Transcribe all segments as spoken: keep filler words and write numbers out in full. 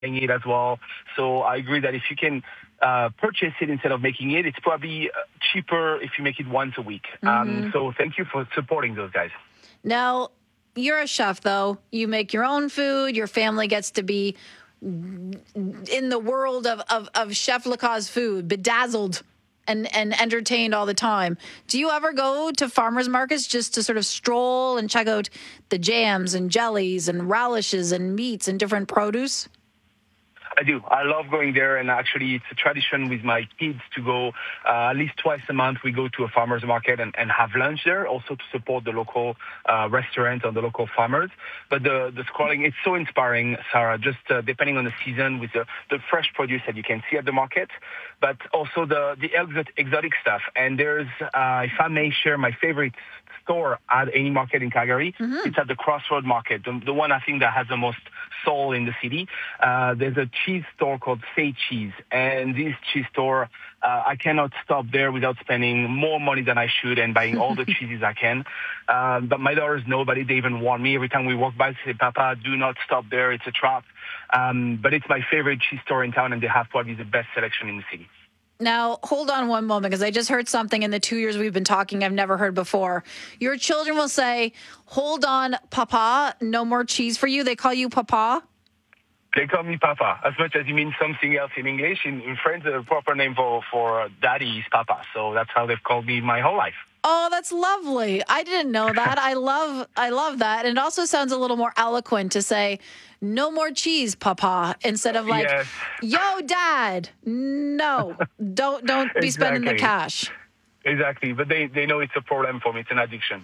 it as well. So I agree that if you can uh, purchase it instead of making it, it's probably uh, cheaper if you make it once a week. Mm-hmm. Um, so thank you for supporting those guys. Now, you're a chef, though. You make your own food. Your family gets to be in the world of, of, of Chef Lacaze food, bedazzled and, and entertained all the time. Do you ever go to farmers markets just to sort of stroll and check out the jams and jellies and relishes and meats and different produce? I do. I love going there, and actually it's a tradition with my kids to go uh, at least twice a month. We go to a farmer's market and, and have lunch there, also to support the local uh, restaurant or the local farmers. But the, the scrolling, it's so inspiring, Sarah, just uh, depending on the season with the, the fresh produce that you can see at the market, but also the, the exotic stuff. And there's, uh, if I may share my favorite store at any market in Calgary, mm-hmm. it's at the Crossroad Market, the, the one I think that has the most soul in the city. Uh, there's a cheese store called Say Cheese, and this cheese store, uh, I cannot stop there without spending more money than I should and buying all the cheeses I can. Uh, but my daughters know about it. They even warn me every time we walk by, they say, Papa, do not stop there. It's a trap. Um, but it's my favorite cheese store in town, and they have probably the best selection in the city. Now, hold on one moment, because I just heard something in the two years we've been talking I've never heard before. Your children will say, hold on, Papa, no more cheese for you. They call you Papa? They call me Papa, as much as you mean something else in English. In, in French, the proper name for, for daddy is Papa. So that's how they've called me my whole life. Oh, that's lovely. I didn't know that. I love I love that. And it also sounds a little more eloquent to say, no more cheese, Papa, instead of like, yes. Yo, Dad. No, don't don't be exactly. spending the cash. Exactly. But they, they know it's a problem for me. It's an addiction.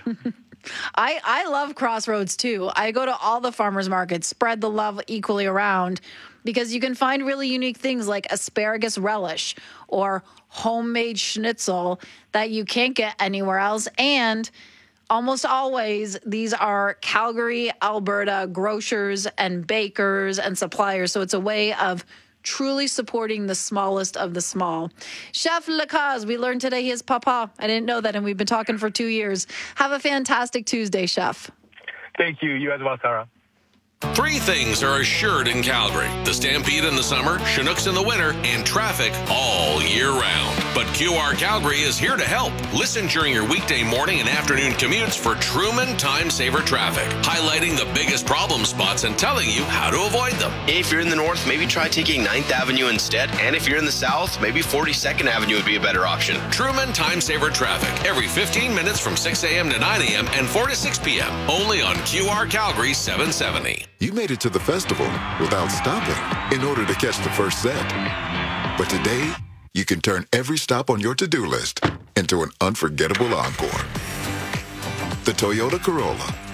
I, I love Crossroads, too. I go to all the farmers markets, spread the love equally around, because you can find really unique things like asparagus relish or homemade schnitzel that you can't get anywhere else. And almost always, these are Calgary, Alberta grocers and bakers and suppliers. So it's a way of truly supporting the smallest of the small. Chef Lacaze, we learned today he is Papa. I didn't know that, and we've been talking for two years. Have a fantastic Tuesday, Chef. Thank you. You as well, Sarah. Three things are assured in Calgary: the Stampede in the summer, Chinooks in the winter, and traffic all year round. But Q R Calgary is here to help. Listen during your weekday morning and afternoon commutes for Truman Time Saver Traffic, highlighting the biggest problem spots and telling you how to avoid them. If you're in the north, maybe try taking ninth Avenue instead. And if you're in the south, maybe forty-second Avenue would be a better option. Truman Time Saver Traffic, every fifteen minutes from six a.m. to nine a.m. and four to six p.m. Only on Q R Calgary seven seventy. You made it to the festival without stopping in order to catch the first set. But today, you can turn every stop on your to-do list into an unforgettable encore. The Toyota Corolla,